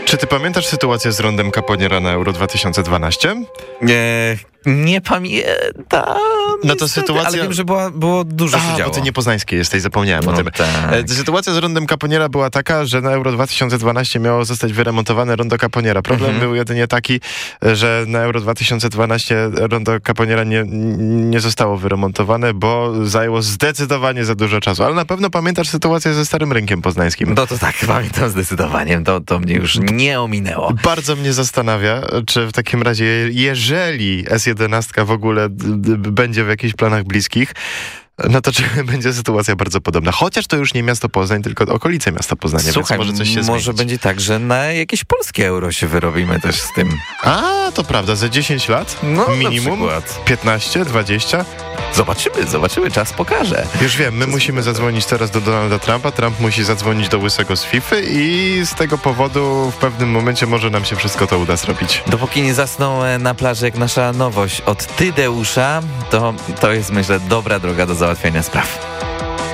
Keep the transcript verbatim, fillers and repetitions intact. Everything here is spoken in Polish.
Czy ty pamiętasz sytuację z rondem Caponiera na Euro dwa tysiące dwanaście? Nie, nie pamiętam. No to sytuacja... Ale wiem, że była, było dużo się A, działo. bo ty nie poznańskiej jesteś, zapomniałem no o tym. Tak. Sytuacja z rondem Caponiera była taka, że na Euro dwa tysiące dwanaście miało zostać wyremontowane rondo Caponiera. Problem Mhm. był jedynie taki, że na Euro dwa tysiące dwanaście rondo Caponiera nie, nie zostało wyremontowane, bo zajęło zdecydowanie za dużo czasu. Ale na pewno pamiętasz sytuację ze Starym Rynkiem Poznańskim. No to tak, pamiętam zdecydowanie. To, to mnie już nie ominęło. Bardzo mnie zastanawia, czy w takim razie, jeżeli S jedenaście w ogóle d- d- będzie w jakichś planach bliskich, no to czy będzie sytuacja bardzo podobna. Chociaż to już nie miasto Poznań, tylko okolice miasta Poznania, Słuchaj, więc może coś się może zmienić. będzie tak, że na jakieś polskie euro się wyrobimy też z tym. A, to prawda, za dziesięć lat? No, minimum? na przykład. piętnaście, dwadzieścia? Zobaczymy, zobaczymy, czas pokaże. Już wiem, my musimy zadzwonić teraz do Donalda Trumpa, Trump musi zadzwonić do Łysego z FIFA i z tego powodu w pewnym momencie może nam się wszystko to uda zrobić. Dopóki nie zasną na plaży jak nasza nowość od Tydeusza, to, to jest, myślę, dobra droga do załatwiania spraw.